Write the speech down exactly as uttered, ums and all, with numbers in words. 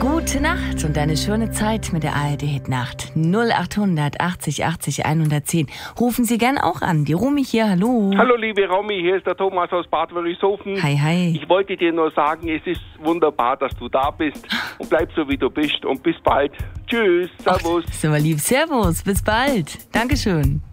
Gute Nacht und eine schöne Zeit mit der A R D-Hit Nacht. null achthundert achtzig achtzig hundertzehn. Rufen Sie gern auch an. Die Romy hier, hallo. Hallo liebe Romy, hier ist der Thomas aus Bad Wörishofen. Hi, hi. Ich wollte dir nur sagen, es ist wunderbar, dass du da bist und bleib so wie du bist und bis bald. Tschüss, servus. Ach, ist aber lieb. Servus, bis bald. Dankeschön.